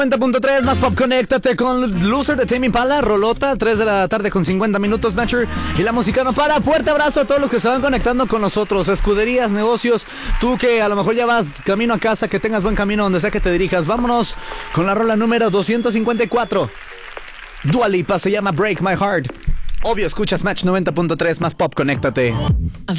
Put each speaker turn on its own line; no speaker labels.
90.3 más pop, conéctate con Loser de Tame Impala, rolota, 3 de la tarde con 50 minutos, Matcher, y la música no para. Fuerte abrazo a todos los que se van conectando con nosotros, escuderías, negocios, tú que a lo mejor ya vas camino a casa, que tengas buen camino donde sea que te dirijas. Vámonos con la rola número 254. Dua Lipa, se llama Break My Heart. Obvio, escuchas Match 90.3 más pop, conéctate.